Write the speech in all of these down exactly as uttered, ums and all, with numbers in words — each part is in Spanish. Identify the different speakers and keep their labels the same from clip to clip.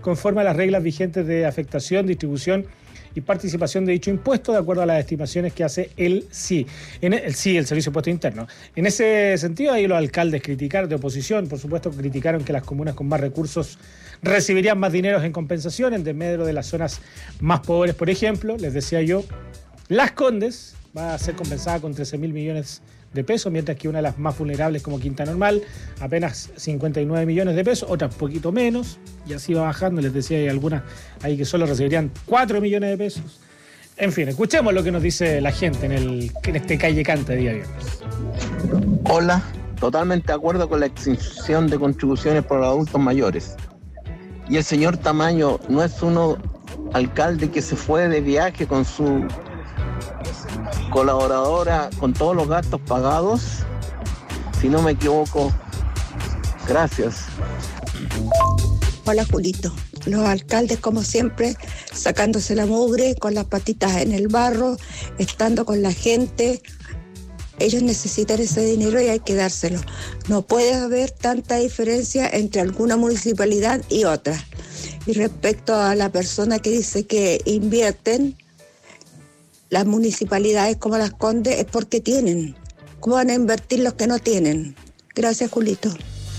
Speaker 1: conforme a las reglas vigentes de afectación, distribución y participación de dicho impuesto, de acuerdo a las estimaciones que hace el S I. En el, el S I, el Servicio de Impuesto Interno. En ese sentido, ahí los alcaldes criticaron, de oposición, por supuesto, criticaron que las comunas con más recursos recibirían más dinero en compensación, en desmedro de las zonas más pobres, por ejemplo. Les decía yo, Las Condes va a ser compensada con trece mil millones de pesos, mientras que una de las más vulnerables como Quinta Normal, apenas cincuenta y nueve millones de pesos, otras un poquito menos, y así va bajando. Les decía, hay algunas ahí que solo recibirían cuatro millones de pesos. En fin, escuchemos lo que nos dice la gente en, el, en este Calle Canta de día viernes.
Speaker 2: Hola, totalmente de acuerdo con la exención de contribuciones por los adultos mayores. Y el señor Tamayo no es uno alcalde que se fue de viaje con su colaboradora con todos los gastos pagados, si no me equivoco. Gracias.
Speaker 3: Hola, Julito. Los alcaldes, como siempre, sacándose la mugre, con las patitas en el barro, estando con la gente. Ellos necesitan ese dinero y hay que dárselo. No puede haber tanta diferencia entre alguna municipalidad y otra. Y respecto a la persona que dice que invierten, las municipalidades como Las Condes es porque tienen. ¿Cómo van a invertir los que no tienen? Gracias, Julito.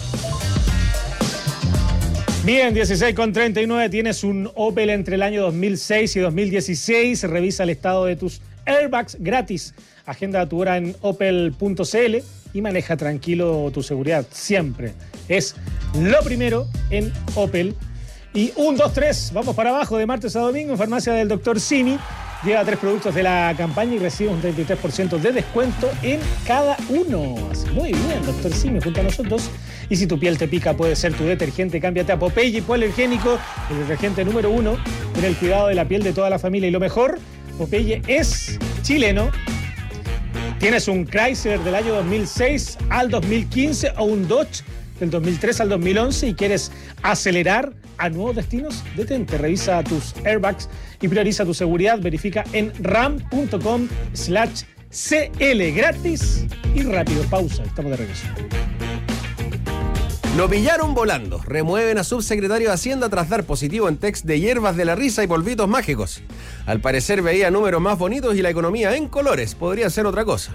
Speaker 1: Bien, dieciséis con treinta y nueve, tienes un Opel entre el año dos mil seis y dos mil dieciséis. Revisa el estado de tus airbags gratis. Agenda tu hora en opel punto c l y maneja tranquilo tu seguridad. Siempre es lo primero en Opel. Y un, dos, tres, vamos para abajo de martes a domingo en farmacia del doctor Simi. Lleva tres productos de la campaña y recibe un treinta y tres por ciento de descuento en cada uno. Muy bien, doctor Simi, junto a nosotros. Y si tu piel te pica, puede ser tu detergente. Cámbiate a Popeye Hipoalergénico, el detergente número uno en el cuidado de la piel de toda la familia. Y lo mejor, Popeye es chileno. Tienes un Chrysler del año dos mil seis al dos mil quince o un Dodge del dos mil tres al dos mil once y quieres acelerar a nuevos destinos, detente, revisa tus airbags y prioriza tu seguridad. Verifica en ram.com slash cl, gratis y rápido. Pausa, estamos de regreso.
Speaker 4: Lo pillaron volando. Remueven a subsecretario de Hacienda tras dar positivo en test de hierbas de la risa y polvitos mágicos. Al parecer veía números más bonitos y la economía en colores. Podría ser otra cosa.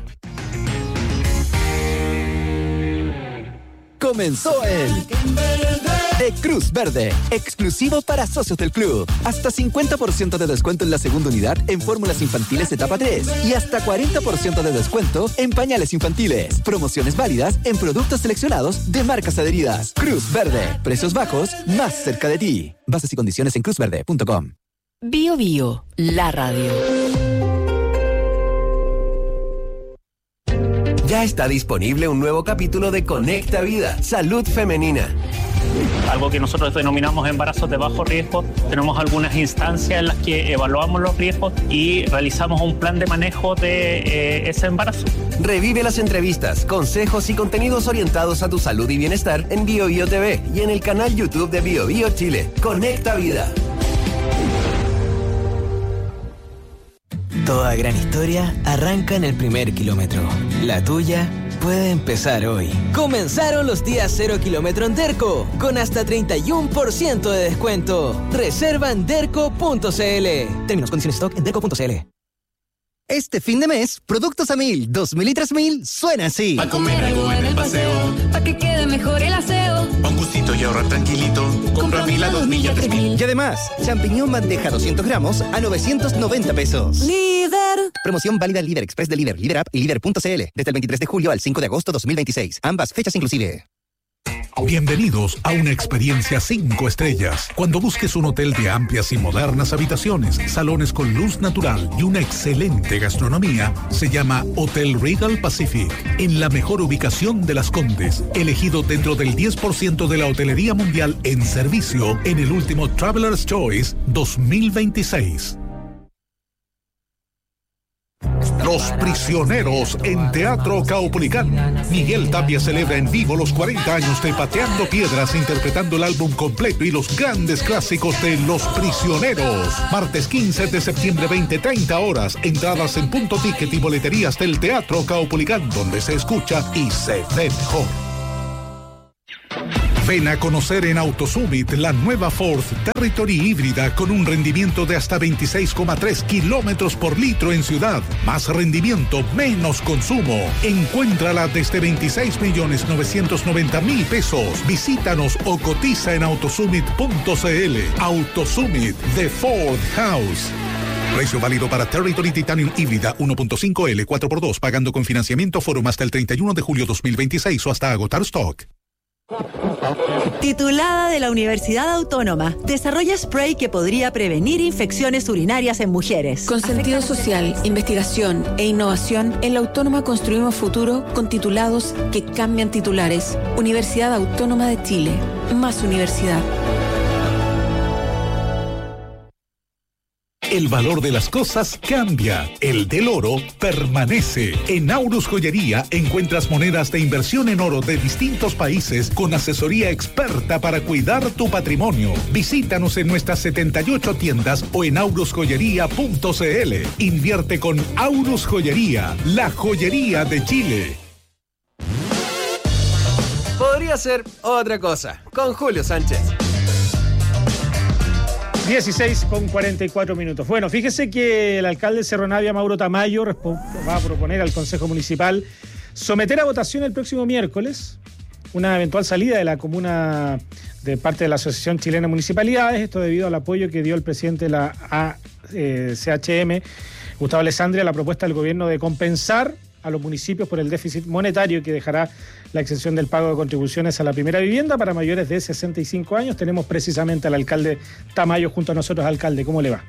Speaker 5: Comenzó el de Cruz Verde, exclusivo para socios del club. Hasta cincuenta por ciento de descuento en la segunda unidad en fórmulas infantiles etapa tres y hasta cuarenta por ciento de descuento en pañales infantiles. Promociones válidas en productos seleccionados de marcas adheridas. Cruz Verde, precios bajos, más cerca de ti. Bases y condiciones en cruz verde punto com.
Speaker 6: Bio Bio, la radio.
Speaker 4: Ya está disponible un nuevo capítulo de Conecta Vida, Salud Femenina.
Speaker 7: Algo que nosotros denominamos embarazos de bajo riesgo. Tenemos algunas instancias en las que evaluamos los riesgos y realizamos un plan de manejo de eh, ese embarazo.
Speaker 4: Revive las entrevistas, consejos y contenidos orientados a tu salud y bienestar en Bio Bio T V y en el canal YouTube de Bio Bio Chile. Conecta Vida.
Speaker 8: Toda gran historia arranca en el primer kilómetro. La tuya puede empezar hoy. Comenzaron los días cero kilómetro en Derco, con hasta treinta y uno por ciento de descuento. Reserva en derco punto c l. Términos, condiciones, stock en derco punto c l.
Speaker 9: Este fin de mes, productos a mil, dos mil y tres mil, suena así.
Speaker 10: Pa' comer algo en el paseo,
Speaker 11: pa' que quede mejor el aseo.
Speaker 10: Pa' un gustito y ahorrar tranquilito, compra mil a dos mil y a tres mil.
Speaker 9: Y además, champiñón bandeja doscientos gramos a novecientos noventa pesos.
Speaker 11: Líder.
Speaker 9: Promoción válida en Líder Express de Líder, Líder App y Líder punto c l. Desde el veintitrés de julio al cinco de agosto dos mil veintiséis. Ambas fechas inclusive.
Speaker 12: Bienvenidos a una experiencia cinco estrellas. Cuando busques un hotel de amplias y modernas habitaciones, salones con luz natural y una excelente gastronomía, se llama Hotel Regal Pacific, en la mejor ubicación de Las Condes, elegido dentro del diez por ciento de la hotelería mundial en servicio en el último Traveler's Choice dos mil veintiséis. Los Prisioneros en Teatro Caupolicán. Miguel Tapia celebra en vivo los cuarenta años de Pateando Piedras, interpretando el álbum completo y los grandes clásicos de Los Prisioneros. Martes quince de septiembre, veinte treinta horas. Entradas en Punto Ticket y boleterías del Teatro Caupolicán, donde se escucha y se ve mejor. Ven a conocer en AutoSummit la nueva Ford Territory híbrida con un rendimiento de hasta veintiséis coma tres kilómetros por litro en ciudad. Más rendimiento, menos consumo. Encuéntrala desde veintiséis millones novecientos noventa mil pesos. Visítanos o cotiza en autosummit punto cl. AutoSummit de Ford House. Precio válido para Territory Titanium híbrida uno punto cinco L cuatro por dos, pagando con financiamiento Forum hasta el treinta y uno de julio dos mil veintiséis o hasta agotar stock.
Speaker 13: Titulada de la Universidad Autónoma, desarrolla spray que podría prevenir infecciones urinarias en mujeres.
Speaker 6: Con sentido social, investigación e innovación, en la Autónoma construimos futuro con titulados que cambian titulares. Universidad Autónoma de Chile. Más universidad.
Speaker 12: El valor de las cosas cambia, el del oro permanece. En Aurus Joyería encuentras monedas de inversión en oro de distintos países con asesoría experta para cuidar tu patrimonio. Visítanos en nuestras setenta y ocho tiendas o en aurus joyería punto cl. Invierte con Aurus Joyería, la joyería de Chile.
Speaker 4: Podría ser otra cosa, con Julio Sánchez.
Speaker 1: dieciséis con cuarenta y cuatro minutos. Bueno, fíjese que el alcalde de Cerro Navia, Mauro Tamayo, va a proponer al Consejo Municipal someter a votación el próximo miércoles una eventual salida de la comuna de parte de la Asociación Chilena de Municipalidades, esto debido al apoyo que dio el presidente de la A C H M, Gustavo Alessandri, a la propuesta del gobierno de compensar a los municipios por el déficit monetario que dejará la exención del pago de contribuciones a la primera vivienda para mayores de sesenta y cinco años. Tenemos precisamente al alcalde Tamayo junto a nosotros. Alcalde, ¿cómo le va?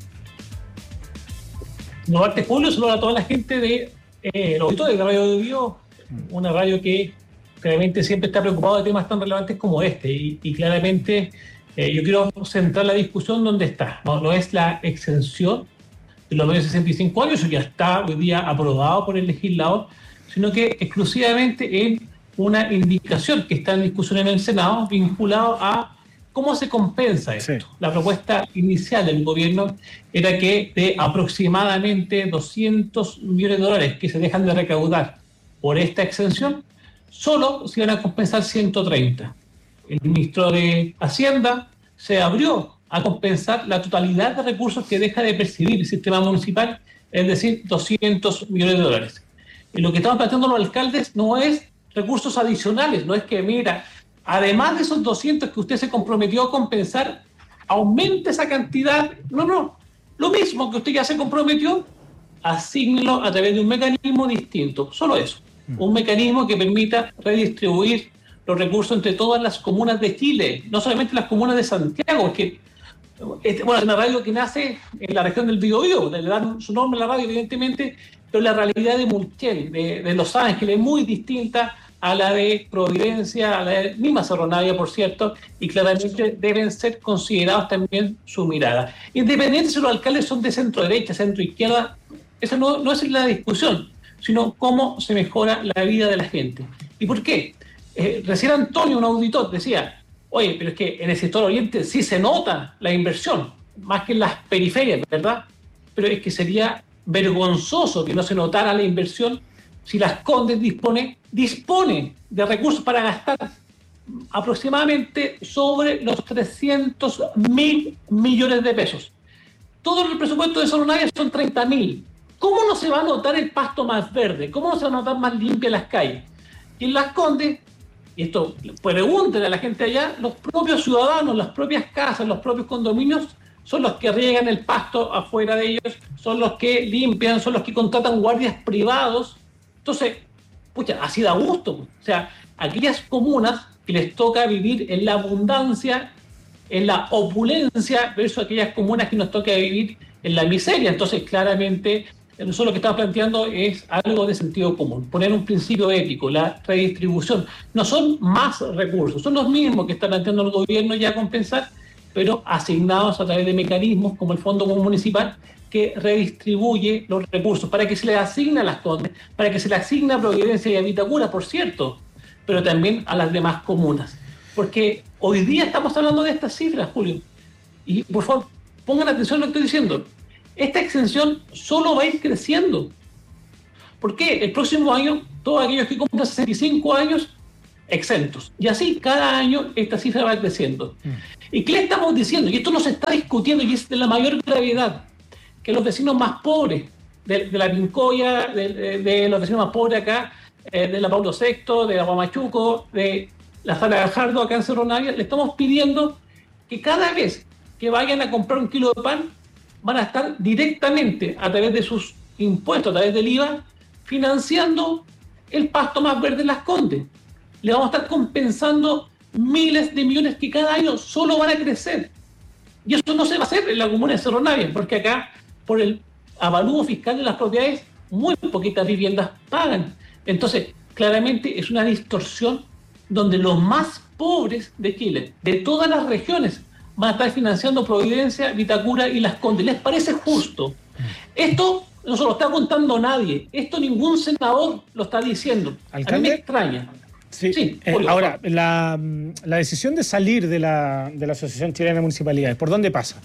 Speaker 14: Novarte Julio, saludo a toda la gente de eh, los de Radio Bio, una radio que claramente siempre está preocupado de temas tan relevantes como este y, y claramente eh, yo quiero centrar la discusión donde está. No, no es la exención de los mayores de sesenta y cinco años, eso ya está hoy día aprobado por el legislador, sino que exclusivamente en una indicación que está en discusión en el Senado vinculado a cómo se compensa esto. Sí. La propuesta inicial del gobierno era que de aproximadamente doscientos millones de dólares que se dejan de recaudar por esta exención, solo se iban a compensar ciento treinta. El ministro de Hacienda se abrió a compensar la totalidad de recursos que deja de percibir el sistema municipal, es decir, doscientos millones de dólares. Y lo que estamos planteando los alcaldes no es recursos adicionales, no es que, mira, además de esos doscientos que usted se comprometió a compensar, aumente esa cantidad. No, no, lo mismo que usted ya se comprometió, asígnelo a través de un mecanismo distinto, solo eso. Un mecanismo que permita redistribuir los recursos entre todas las comunas de Chile, no solamente las comunas de Santiago, porque bueno, es una radio que nace en la región del Biobío, le dan su nombre a la radio evidentemente, pero la realidad de Multiel, de, de Los Ángeles, es muy distinta a la de Providencia, a la de misma Cerro Navia, por cierto, y claramente deben ser considerados también su mirada. Independientemente si los alcaldes son de centro derecha, centro izquierda, esa no, no es la discusión, sino cómo se mejora la vida de la gente. ¿Y por qué? Eh, recién Antonio, un auditor, decía, oye, pero es que en el sector oriente sí se nota la inversión, más que en las periferias, ¿verdad? Pero es que sería vergonzoso que no se notara la inversión si Las Condes dispone, dispone de recursos para gastar aproximadamente sobre los trescientos mil millones de pesos. Todo el presupuesto de Cerro Navia son treinta mil. ¿Cómo no se va a notar el pasto más verde? ¿Cómo no se va a notar más limpia las calles? Y en Las Condes, y esto pregúntenle a la gente allá, los propios ciudadanos, las propias casas, los propios condominios son los que riegan el pasto afuera de ellos, son los que limpian, son los que contratan guardias privados. Entonces, pucha, así da gusto. O sea, aquellas comunas que les toca vivir en la abundancia, en la opulencia, versus aquellas comunas que nos toca vivir en la miseria. Entonces, claramente, nosotros lo que estamos planteando es algo de sentido común, poner un principio ético, la redistribución. No son más recursos, son los mismos que está planteando el gobierno ya a compensar, pero asignados a través de mecanismos como el Fondo Común Municipal, que redistribuye los recursos para que se les asigne a Las Condes, para que se les asigne a Providencia y a Vitacura, por cierto, pero también a las demás comunas. Porque hoy día estamos hablando de estas cifras, Julio. Y por favor, pongan atención a lo que estoy diciendo. Esta exención solo va a ir creciendo. ¿Por qué? El próximo año, todos aquellos que cumplan sesenta y cinco años exentos. Y así cada año esta cifra va creciendo. Mm. ¿Y qué le estamos diciendo? Y esto no se está discutiendo y es de la mayor gravedad, que los vecinos más pobres de, de la Pincoya, de, de, de los vecinos más pobres acá, eh, de la Paulo sexto, de la Guamachuco, de la Sala Gajardo acá en Cerro Navia, le estamos pidiendo que cada vez que vayan a comprar un kilo de pan, van a estar directamente a través de sus impuestos, a través del I V A, financiando el pasto más verde en Las Condes. Le vamos a estar compensando miles de millones que cada año solo van a crecer. Y eso no se va a hacer en la comuna de Cerro Navia, porque acá, por el avalúo fiscal de las propiedades, muy poquitas viviendas pagan. Entonces, claramente es una distorsión donde los más pobres de Chile, de todas las regiones, van a estar financiando Providencia, Vitacura y Las Condes. ¿Les parece justo? Esto no se lo está contando nadie. Esto ningún senador lo está diciendo. ¿Alcalde? A mí me extraña.
Speaker 1: Sí. sí eh, ahora, la, la decisión de salir de la, de la Asociación Chilena de Municipalidades, ¿por dónde pasa?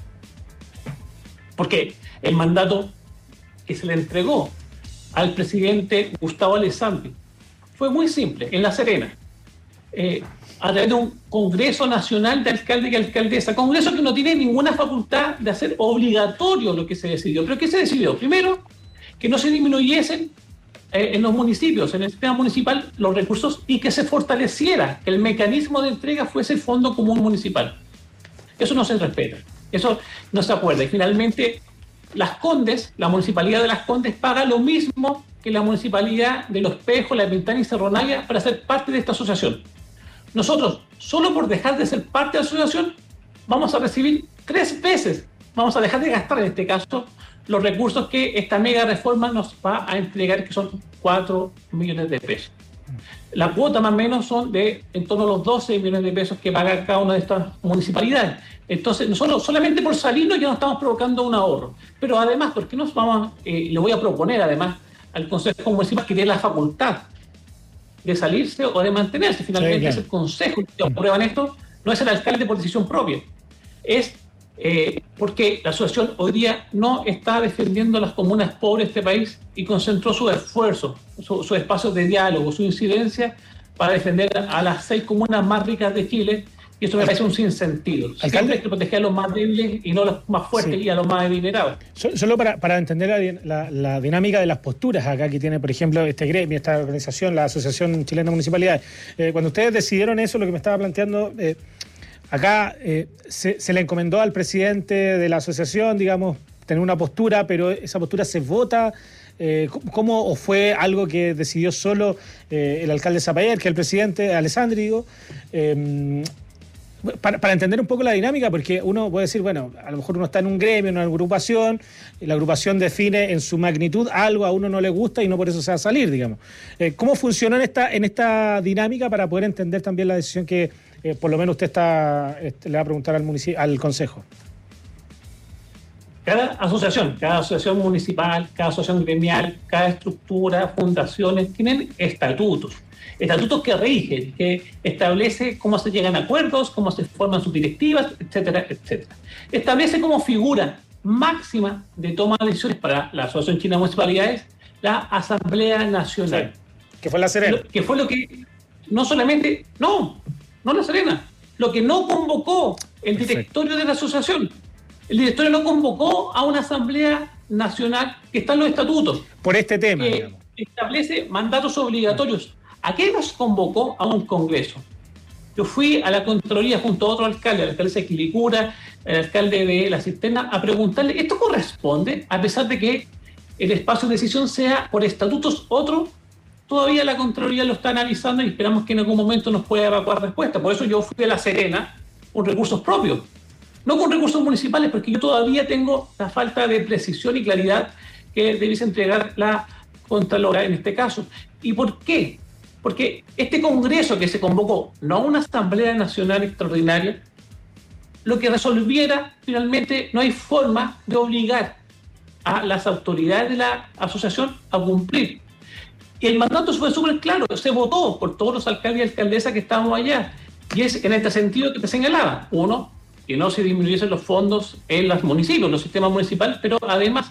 Speaker 14: Porque el mandato que se le entregó al presidente Gustavo Alessandri fue muy simple, en La Serena. Eh, a través de un Congreso Nacional de Alcalde y Alcaldesa, Congreso que no tiene ninguna facultad de hacer obligatorio lo que se decidió. ¿Pero qué se decidió? Primero, que no se disminuyesen eh, en los municipios, en el sistema municipal, los recursos y que se fortaleciera, que el mecanismo de entrega fuese el Fondo Común Municipal. Eso no se respeta, eso no se acuerda. Y finalmente, Las Condes, la Municipalidad de Las Condes paga lo mismo que la Municipalidad de Los Pejos, La Pintana y Cerro Navia para ser parte de esta asociación. Nosotros, solo por dejar de ser parte de la asociación, vamos a recibir tres veces, vamos a dejar de gastar en este caso, los recursos que esta mega reforma nos va a entregar, que son cuatro millones de pesos. La cuota más o menos son de en torno a los doce millones de pesos que paga cada una de estas municipalidades. Entonces, nosotros solamente por salirnos ya nos estamos provocando un ahorro. Pero además, ¿por qué nos vamos? Eh, le voy a proponer además al Consejo Municipal que tiene la facultad de salirse o de mantenerse. Finalmente sí, claro. Es el Consejo que aprueban esto, no es el alcalde por decisión propia. Es eh, porque la asociación hoy día no está defendiendo a las comunas pobres de este país y concentró su esfuerzo, sus su espacios de diálogo, su incidencia para defender a las seis comunas más ricas de Chile. Y esto me parece un sinsentido.
Speaker 1: ¿Alcalde?
Speaker 14: Siempre hay que proteger a los más débiles y no a los más fuertes sí. y a los más adinerados.
Speaker 1: Solo para, para entender la, la, la dinámica de las posturas acá que tiene, por ejemplo, este gremio, esta organización, la Asociación Chilena de Municipalidades. Eh, cuando ustedes decidieron eso, lo que me estaba planteando, eh, acá eh, se, se le encomendó al presidente de la asociación, digamos, tener una postura, pero esa postura se vota. Eh, ¿Cómo o fue algo que decidió solo eh, el alcalde Zapallar, que el presidente Alessandri, digo? Eh, Para, para entender un poco la dinámica, porque uno puede decir, bueno, a lo mejor uno está en un gremio, en una agrupación, y la agrupación define en su magnitud algo, a uno no le gusta y no por eso se va a salir, digamos. Eh, ¿Cómo funcionó en esta, en esta dinámica para poder entender también la decisión que eh, por lo menos usted está este, le va a preguntar al, municipio, al Consejo?
Speaker 14: Cada asociación, cada asociación municipal, cada asociación gremial, cada estructura, fundaciones, tienen estatutos. Estatutos que rigen, que establece cómo se llegan a acuerdos, cómo se forman sus directivas, etcétera, etcétera. Establece como figura máxima de toma de decisiones para la Asociación Chilena de Municipalidades la Asamblea Nacional.
Speaker 1: Sí, que fue La Serena.
Speaker 14: Lo, que fue lo que, no solamente, no, no La Serena, lo que no convocó el Perfecto. directorio de la asociación. El directorio no convocó a una Asamblea Nacional que está en los estatutos.
Speaker 1: Por este tema,
Speaker 14: que
Speaker 1: digamos.
Speaker 14: Establece mandatos obligatorios. ¿A qué nos convocó? A un congreso. Yo fui a la Contraloría junto a otro alcalde, el alcalde de Quilicura, el alcalde de La Cisterna, a preguntarle, ¿esto corresponde? A pesar de que el espacio de decisión sea por estatutos otro, todavía la Contraloría lo está analizando y esperamos que en algún momento nos pueda evacuar respuesta. Por eso yo fui a La Serena con recursos propios, no con recursos municipales, porque yo todavía tengo la falta de precisión y claridad que debiese entregar la Contralora en este caso. ¿Y por qué? Porque este congreso que se convocó, no una Asamblea Nacional extraordinaria, lo que resolviera finalmente no hay forma de obligar a las autoridades de la asociación a cumplir. Y el mandato fue súper claro, se votó por todos los alcaldes y alcaldesas que estábamos allá. Y es en este sentido que te señalaba. Uno, que no se disminuyesen los fondos en los municipios, en los sistemas municipales, pero además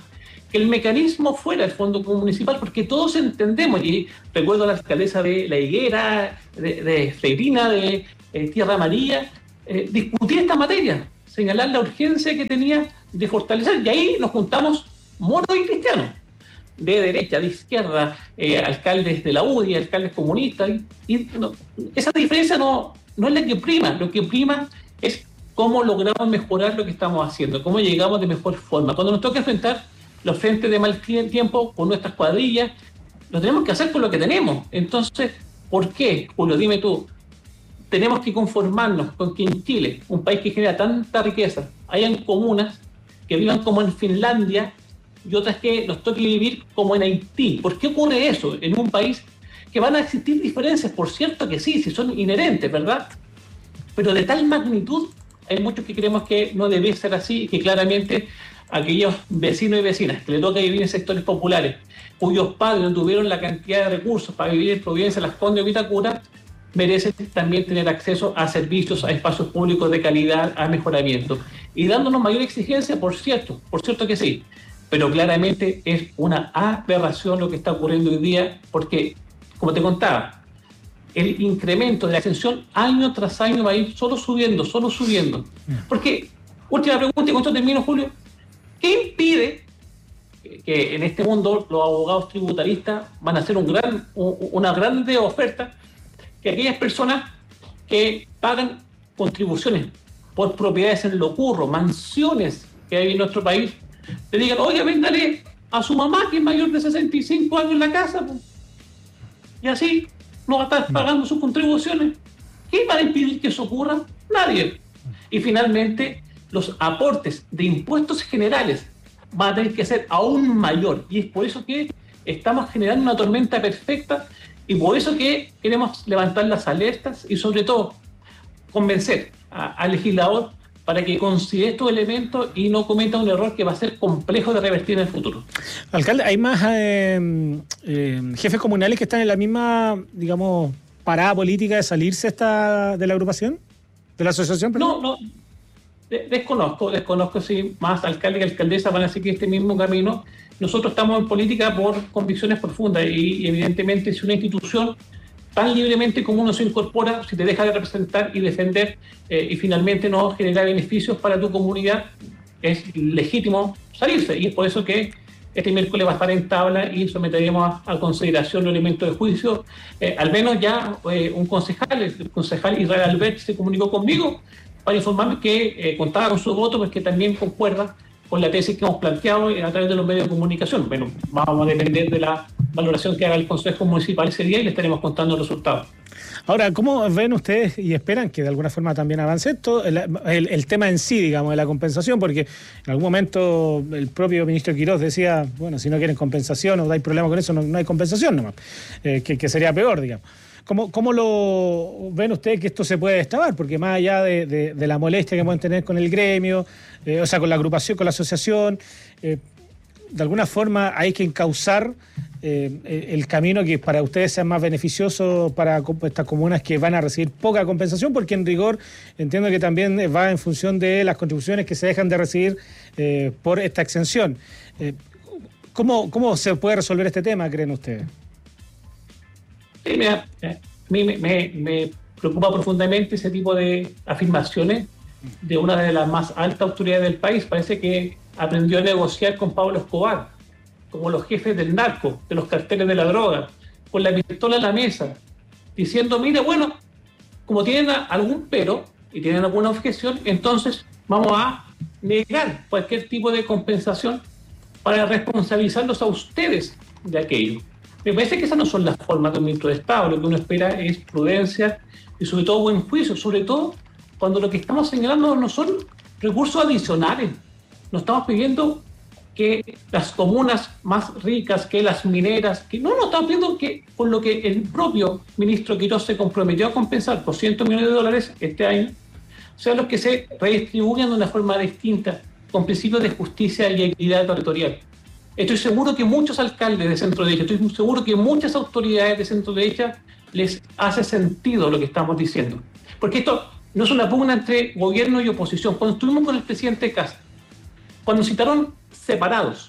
Speaker 14: que el mecanismo fuera el fondo municipal, porque todos entendemos, y recuerdo a la alcaldesa de La Higuera, de, de Freirina, de eh, Tierra Amarilla, eh, discutir esta materia, señalar la urgencia que tenía de fortalecer, y ahí nos juntamos moros y cristianos, de derecha, de izquierda, eh, alcaldes de la U D I, alcaldes comunistas, y, y no, esa diferencia no, no es la que prima, lo que prima es cómo logramos mejorar lo que estamos haciendo, cómo llegamos de mejor forma. Cuando nos toca enfrentar los frentes de mal tiempo con nuestras cuadrillas, lo tenemos que hacer con lo que tenemos. Entonces, ¿por qué, Julio? Dime tú, tenemos que conformarnos con que en Chile, un país que genera tanta riqueza, hayan comunas que vivan como en Finlandia y otras que nos toque vivir como en Haití. ¿Por qué ocurre eso en un país que van a existir diferencias? Por cierto que sí, si son inherentes, ¿verdad? Pero de tal magnitud, hay muchos que creemos que no debe ser así y que claramente aquellos vecinos y vecinas que le toca vivir en sectores populares, cuyos padres no tuvieron la cantidad de recursos para vivir en Providencia, Las Condes o Vitacura, merecen también tener acceso a servicios, a espacios públicos de calidad, a mejoramiento. Y dándonos mayor exigencia, por cierto, por cierto que sí, pero claramente es una aberración lo que está ocurriendo hoy día, porque, como te contaba, el incremento de la extensión año tras año va a ir solo subiendo, solo subiendo. Porque, última pregunta, y con esto termino, Julio, ¿qué impide que en este mundo los abogados tributaristas van a hacer un gran, una grande oferta, que aquellas personas que pagan contribuciones por propiedades en Locurro, mansiones que hay en nuestro país, le digan, oye, véndale a su mamá que es mayor de sesenta y cinco años en la casa, pues, y así no va a estar pagando sus contribuciones? ¿Quién va a impedir que eso ocurra? Nadie. Y finalmente, los aportes de impuestos generales van a tener que ser aún mayor, y es por eso que estamos generando una tormenta perfecta, y por eso que queremos levantar las alertas y sobre todo convencer al legislador para que considere estos elementos y no cometa un error que va a ser complejo de revertir en el futuro.
Speaker 1: Alcalde, ¿hay más eh, eh, jefes comunales que están en la misma, digamos, parada política de salirse esta, de la agrupación? ¿De la asociación? Perdón?
Speaker 14: No, no. Desconozco, desconozco si más alcaldes y alcaldesas van a seguir este mismo camino. Nosotros estamos en política por convicciones profundas y, y evidentemente si una institución tan libremente como uno se incorpora, si te deja de representar y defender eh, y finalmente no genera beneficios para tu comunidad, es legítimo salirse, y es por eso que este miércoles va a estar en tabla y someteremos a, a consideración los elementos de juicio. Eh, al menos ya eh, un concejal, el concejal Israel Albert, se comunicó conmigo para informarme que eh, contaba con su voto, pues que también concuerda con la tesis que hemos planteado a través de los medios de comunicación. Bueno, vamos a depender de la valoración que haga el Consejo Municipal ese día y le estaremos contando los resultados.
Speaker 1: Ahora, ¿cómo ven ustedes y esperan que de alguna forma también avance esto? El, el, el tema en sí, digamos, de la compensación, porque en algún momento el propio ministro Quirós decía, bueno, si no quieren compensación o hay problema con eso, no, no hay compensación nomás, eh, que, que sería peor, digamos. ¿Cómo, ¿Cómo lo ven ustedes que esto se puede destrabar? Porque más allá de, de, de la molestia que pueden tener con el gremio, eh, o sea, con la agrupación, con la asociación, eh, de alguna forma hay que encauzar eh, el camino que para ustedes sea más beneficioso para estas comunas que van a recibir poca compensación, porque en rigor entiendo que también va en función de las contribuciones que se dejan de recibir eh, por esta exención. Eh, ¿cómo, ¿Cómo se puede resolver este tema, creen ustedes?
Speaker 14: Sí, mira, a mí me, me, me preocupa profundamente ese tipo de afirmaciones de una de las más altas autoridades del país. Parece que aprendió a negociar con Pablo Escobar, como los jefes del narco, de los carteles de la droga, con la pistola en la mesa, diciendo, mire, bueno, como tienen algún pero y tienen alguna objeción, entonces vamos a negar cualquier tipo de compensación para responsabilizarlos a ustedes de aquello. Me parece que esas no son las formas de un ministro de Estado. Lo que uno espera es prudencia y sobre todo buen juicio, sobre todo cuando lo que estamos señalando no son recursos adicionales. No estamos pidiendo que las comunas más ricas, que las mineras, que no, no estamos pidiendo que por lo que el propio ministro Quirós se comprometió a compensar por cientos millones de dólares este año, sean los que se redistribuyan de una forma distinta, con principios de justicia y equidad territorial. Estoy seguro que muchos alcaldes de centro derecha, estoy seguro que muchas autoridades de centro derecha les hace sentido lo que estamos diciendo. Porque esto no es una pugna entre gobierno y oposición. Cuando estuvimos con el presidente Kast, cuando citaron separados,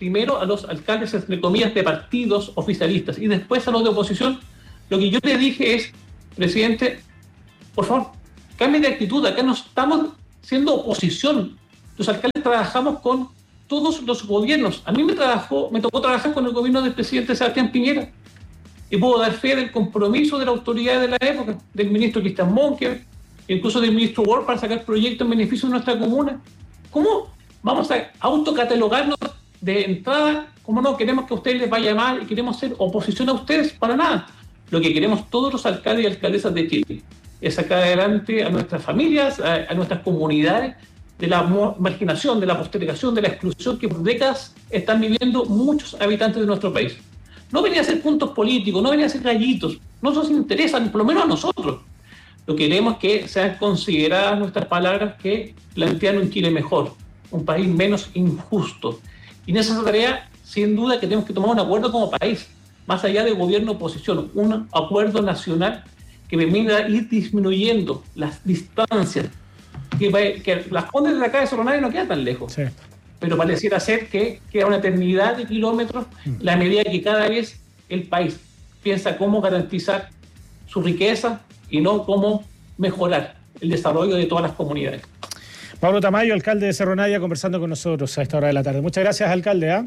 Speaker 14: primero a los alcaldes, entre comillas, de partidos oficialistas y después a los de oposición. Lo que yo le dije es, presidente, por favor, cambie de actitud. Acá no estamos siendo oposición. Los alcaldes trabajamos con todos los gobiernos. A mí me trabajó, me tocó trabajar con el gobierno del presidente Sebastián Piñera y puedo dar fe del compromiso de la autoridad de la época, del ministro Cristian Monker, incluso del ministro Ward, para sacar proyectos en beneficio de nuestra comuna. ¿Cómo vamos a autocatalogarnos de entrada? ¿Cómo no queremos que a ustedes les vaya mal y queremos ser oposición a ustedes? Para nada. Lo que queremos todos los alcaldes y alcaldesas de Chile es sacar adelante a nuestras familias, a, a nuestras comunidades, de la marginación, de la postergación, de la exclusión que por décadas están viviendo muchos habitantes de nuestro país. No venía a ser puntos políticos, no venía a ser gallitos, no nos interesan, por lo menos a nosotros. Lo que queremos es que sean consideradas nuestras palabras que plantean un Chile mejor, un país menos injusto. Y en esa tarea, sin duda, que tenemos que tomar un acuerdo como país, más allá de gobierno-oposición, un acuerdo nacional que permita ir disminuyendo las distancias, que, que las Condes de acá de Cerro Navia no quedan tan lejos, sí. Pero pareciera ser que queda una eternidad de kilómetros, mm. la medida que cada vez el país piensa cómo garantizar su riqueza y no cómo mejorar el desarrollo de todas las comunidades.
Speaker 1: Pablo Tamayo, alcalde de Cerro Navia, conversando con nosotros a esta hora de la tarde. Muchas gracias, alcalde. ¿eh?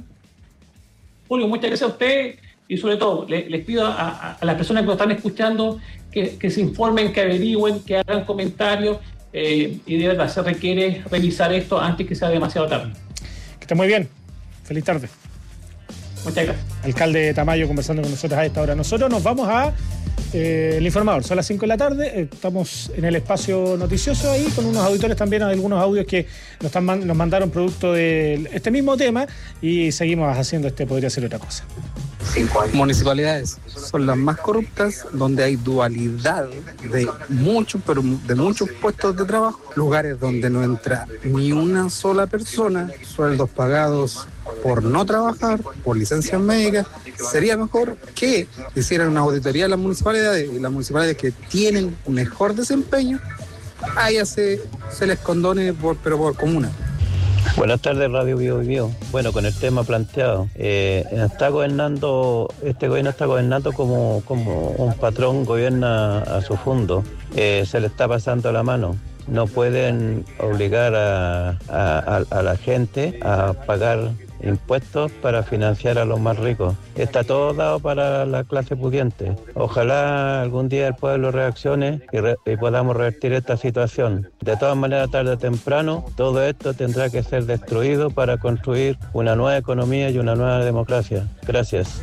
Speaker 14: Julio, muchas gracias a usted y sobre todo les, les pido a, a las personas que nos están escuchando que, que se informen, que averigüen, que hagan comentarios eh, y de verdad se requiere revisar esto antes que sea demasiado tarde.
Speaker 1: Que esté muy bien. Feliz tarde.
Speaker 14: Muchas gracias.
Speaker 1: Alcalde Tamayo conversando con nosotros a esta hora. Nosotros nos vamos a eh, El Informador. Son las cinco de la tarde. Eh, estamos en el espacio noticioso ahí con unos auditores también, algunos audios que nos, están, nos mandaron producto de este mismo tema y seguimos haciendo este Podría Ser Otra Cosa.
Speaker 15: Municipalidades son las más corruptas, donde hay dualidad de muchos, pero de muchos puestos de trabajo, lugares donde no entra ni una sola persona, sueldos pagados por no trabajar, por licencias médicas. Sería mejor que hicieran una auditoría a las municipalidades y las municipalidades que tienen mejor desempeño, ahí se, se les condone, por, pero por comuna.
Speaker 16: Buenas tardes, Radio Bio Bio. Bueno, con el tema planteado, eh, está gobernando, este gobierno está gobernando como, como un patrón gobierna a su fondo. Eh, se le está pasando la mano. No pueden obligar a, a, a, a la gente a pagar impuestos para financiar a los más ricos. Está todo dado para la clase pudiente. Ojalá algún día el pueblo reaccione y, re, y podamos revertir esta situación. De todas maneras, tarde o temprano, todo esto tendrá que ser destruido para construir una nueva economía y una nueva democracia. Gracias.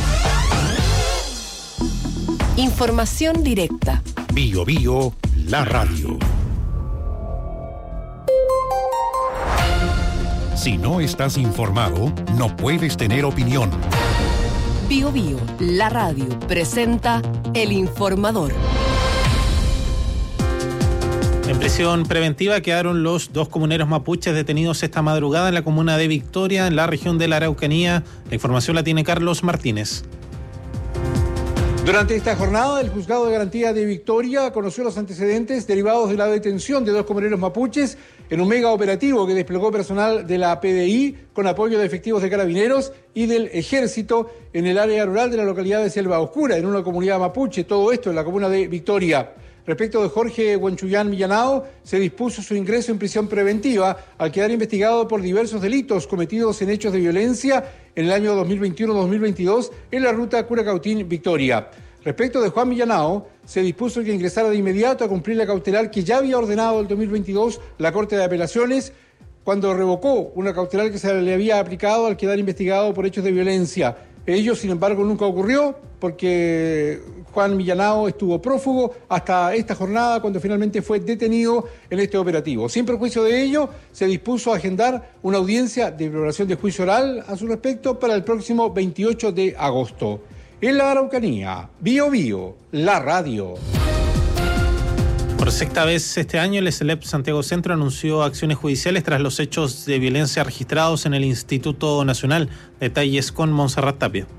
Speaker 6: Información directa.
Speaker 12: Bio Bio, la radio. Si no estás informado, no puedes tener opinión.
Speaker 6: Bio Bio, la radio, presenta El Informador.
Speaker 17: En prisión preventiva quedaron los dos comuneros mapuches detenidos esta madrugada en la comuna de Victoria, en la región de la Araucanía. La información la tiene Carlos Martínez.
Speaker 18: Durante esta jornada, el Juzgado de Garantía de Victoria conoció los antecedentes derivados de la detención de dos comuneros mapuches en un mega operativo que desplegó personal de la P D I con apoyo de efectivos de carabineros y del Ejército en el área rural de la localidad de Selva Oscura, en una comunidad mapuche, todo esto en la comuna de Victoria. Respecto de Jorge Huanchuyán Millanao, se dispuso su ingreso en prisión preventiva al quedar investigado por diversos delitos cometidos en hechos de violencia en el año dos mil veintiuno dos mil veintidós en la ruta Curacautín-Victoria. Respecto de Juan Millanao, se dispuso que ingresara de inmediato a cumplir la cautelar que ya había ordenado el dos mil veintidós la Corte de Apelaciones cuando revocó una cautelar que se le había aplicado al quedar investigado por hechos de violencia. Ello, sin embargo, nunca ocurrió porque Juan Millanao estuvo prófugo hasta esta jornada cuando finalmente fue detenido en este operativo. Sin perjuicio de ello, se dispuso a agendar una audiencia de valoración de juicio oral a su respecto para el próximo veintiocho de agosto. En la Araucanía, Bio Bio, la radio.
Speaker 17: Por sexta vez este año, el S L E P Santiago Centro anunció acciones judiciales tras los hechos de violencia registrados en el Instituto Nacional. Detalles con Montserrat Tapia.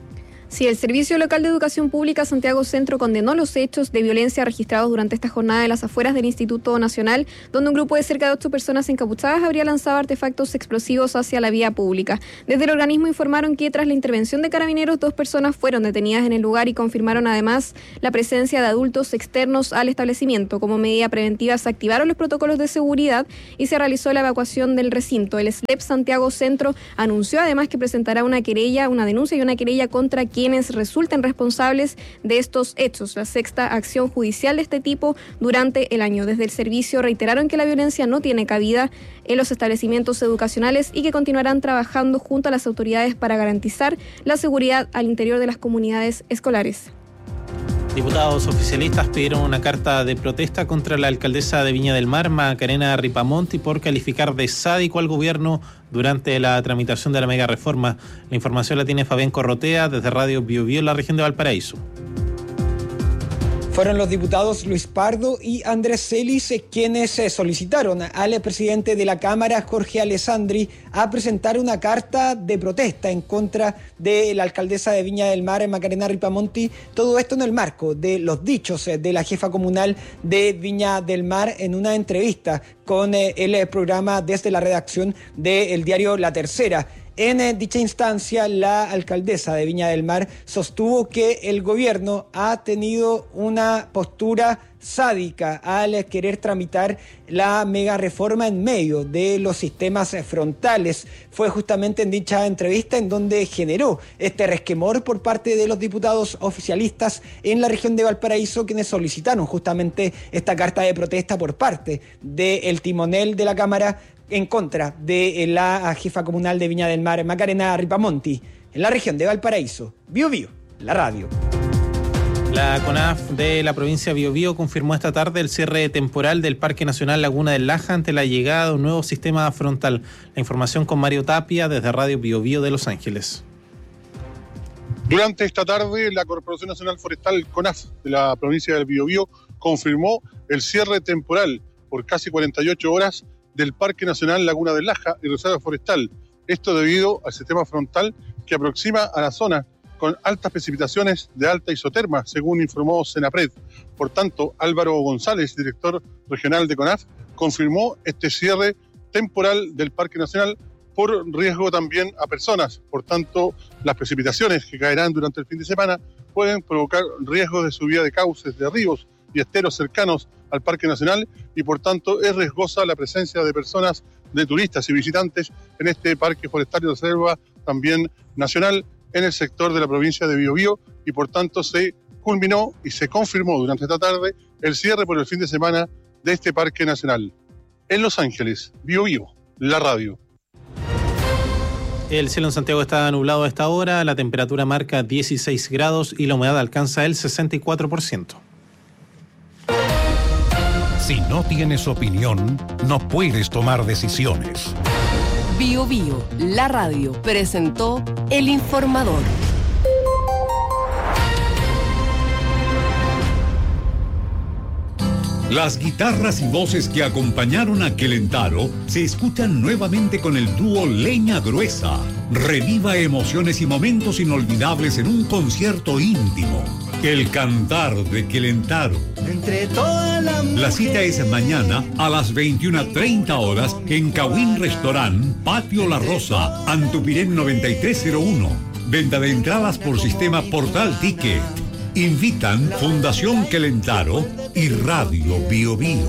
Speaker 19: Sí, el Servicio Local de Educación Pública Santiago Centro condenó los hechos de violencia registrados durante esta jornada de las afueras del Instituto Nacional, donde un grupo de cerca de ocho personas encapuchadas habría lanzado artefactos explosivos hacia la vía pública. Desde el organismo informaron que tras la intervención de carabineros, dos personas fueron detenidas en el lugar y confirmaron además la presencia de adultos externos al establecimiento. Como medida preventiva se activaron los protocolos de seguridad y se realizó la evacuación del recinto. El S L E P Santiago Centro anunció además que presentará una querella, una denuncia y una querella contra quienes resulten responsables de estos hechos, la sexta acción judicial de este tipo durante el año. Desde el servicio reiteraron que la violencia no tiene cabida en los establecimientos educacionales y que continuarán trabajando junto a las autoridades para garantizar la seguridad al interior de las comunidades escolares.
Speaker 17: Diputados oficialistas pidieron una carta de protesta contra la alcaldesa de Viña del Mar, Macarena Ripamonti, por calificar de sádico al gobierno durante la tramitación de la mega reforma. La información la tiene Fabián Corrotea desde Radio Bio Bio en la región de Valparaíso.
Speaker 20: Fueron los diputados Luis Pardo y Andrés Celis quienes solicitaron al presidente de la Cámara, Jorge Alessandri, a presentar una carta de protesta en contra de la alcaldesa de Viña del Mar, Macarena Ripamonti. Todo esto en el marco de los dichos de la jefa comunal de Viña del Mar en una entrevista con el programa Desde la redacción del diario La Tercera. En dicha instancia, la alcaldesa de Viña del Mar sostuvo que el gobierno ha tenido una postura sádica al querer tramitar la mega reforma en medio de los sistemas frontales. Fue justamente en dicha entrevista en donde generó este resquemor por parte de los diputados oficialistas en la región de Valparaíso, quienes solicitaron justamente esta carta de protesta por parte del timonel de la Cámara en contra de la jefa comunal de Viña del Mar, Macarena Ripamonti, en la región de Valparaíso. Bio Bio, la radio.
Speaker 17: La CONAF de la provincia de Biobío confirmó esta tarde el cierre temporal del Parque Nacional Laguna del Laja ante la llegada de un nuevo sistema frontal. La información con Mario Tapia desde Radio Biobío de Los Ángeles.
Speaker 21: Durante esta tarde, la Corporación Nacional Forestal CONAF de la provincia del Biobío confirmó el cierre temporal por casi cuarenta y ocho horas del Parque Nacional Laguna del Laja y Reserva Forestal. Esto debido al sistema frontal que aproxima a la zona con altas precipitaciones de alta isoterma, según informó Senapred. Por tanto, Álvaro González, director regional de CONAF, confirmó este cierre temporal del Parque Nacional por riesgo también a personas. Por tanto, las precipitaciones que caerán durante el fin de semana pueden provocar riesgos de subida de cauces de ríos y esteros cercanos al Parque Nacional y por tanto es riesgosa la presencia de personas, de turistas y visitantes en este Parque Forestal y Reserva también nacional en el sector de la provincia de Biobío y por tanto se culminó y se confirmó durante esta tarde el cierre por el fin de semana de este Parque Nacional. En Los Ángeles, Biobío, la radio.
Speaker 17: El cielo en Santiago está nublado a esta hora, la temperatura marca dieciséis grados y la humedad alcanza el sesenta y cuatro por ciento.
Speaker 12: Si no tienes opinión, no puedes tomar decisiones.
Speaker 22: Bio Bio, la radio, presentó El Informador.
Speaker 12: Las guitarras y voces que acompañaron a Quelentaro se escuchan nuevamente con el dúo Leña Gruesa. Reviva emociones y momentos inolvidables en un concierto íntimo. El cantar de Quelentaro.
Speaker 23: Entre toda la,
Speaker 12: la cita es mañana a las veintiuna treinta horas en Cawin Restaurant, Patio La Rosa, Antupirén noventa y tres cero uno. Venta de entradas por sistema Portal Ticket. Invitan Fundación Quelentaro y Radio Bio Bio.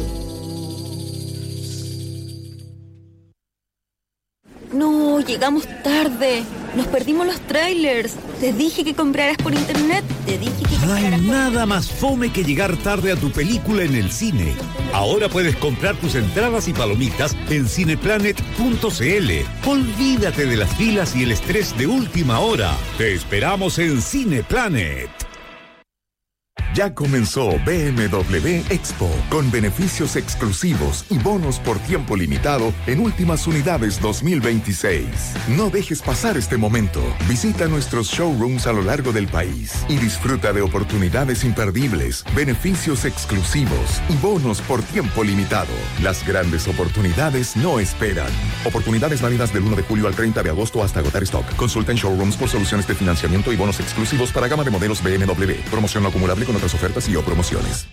Speaker 11: No, llegamos tarde. Nos perdimos los trailers. Te dije que compraras por internet. Te dije que
Speaker 12: No hay nada más fome que llegar tarde a tu película en el cine. Ahora puedes comprar tus entradas y palomitas en cineplanet punto cl. Olvídate de las filas y el estrés de última hora. Te esperamos en Cineplanet.
Speaker 2: Ya comenzó B M W Expo, con beneficios exclusivos y bonos por tiempo limitado en últimas unidades dos mil veintiséis. No dejes pasar este momento. Visita nuestros showrooms a lo largo del país y disfruta de oportunidades imperdibles, beneficios exclusivos y bonos por tiempo limitado. Las grandes oportunidades no esperan. Oportunidades válidas del uno de julio al treinta de agosto hasta agotar stock. Consulta en showrooms por soluciones de financiamiento y bonos exclusivos para gama de modelos B M W. Promoción no acumulable con otras ofertas y o promociones.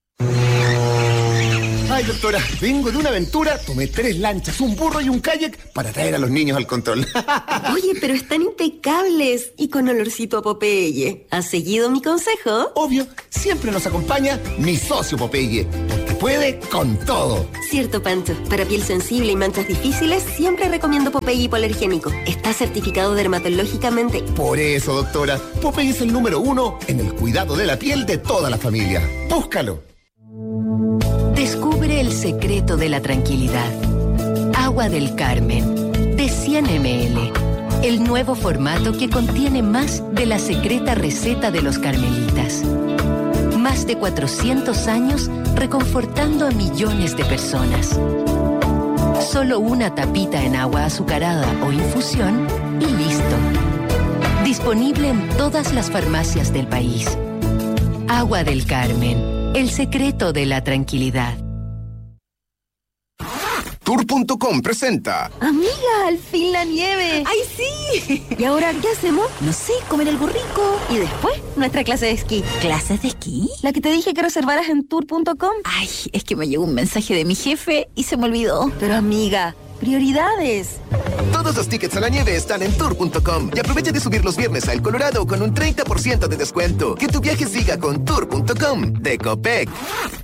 Speaker 3: Ay, doctora, vengo de una aventura, tomé tres lanchas, un burro y un kayak para traer a los niños al control.
Speaker 23: Oye, pero están impecables y con olorcito a Popeye. ¿Has seguido mi consejo?
Speaker 3: Obvio, siempre nos acompaña mi socio Popeye, porque puede con todo.
Speaker 23: Cierto, Pancho. Para piel sensible y manchas difíciles, siempre recomiendo Popeye hipoalergénico. Está certificado dermatológicamente.
Speaker 3: Por eso, doctora, Popeye es el número uno en el cuidado de la piel de toda la familia. Búscalo.
Speaker 24: Descubre el secreto de la tranquilidad. Agua del Carmen, de cien mililitros. El nuevo formato que contiene más de la secreta receta de los carmelitas. Más de cuatrocientos años reconfortando a millones de personas. Solo una tapita en agua azucarada o infusión y listo. Disponible en todas las farmacias del país. Agua del Carmen. El secreto de la tranquilidad.
Speaker 3: Tour punto com presenta.
Speaker 23: Amiga, al fin la nieve.
Speaker 11: ¡Ay, sí!
Speaker 23: ¿Y ahora qué hacemos?
Speaker 11: No sé, comer algo rico.
Speaker 23: Y después, nuestra clase de esquí.
Speaker 11: ¿Clases de esquí?
Speaker 23: La que te dije que reservaras en tour punto com.
Speaker 11: Ay, es que me llegó un mensaje de mi jefe y se me olvidó.
Speaker 23: Pero amiga, prioridades.
Speaker 3: Todos los tickets a la nieve están en tour punto com y aprovecha de subir los viernes a El Colorado con un treinta por ciento de descuento. Que tu viaje siga con tour punto com de Copec.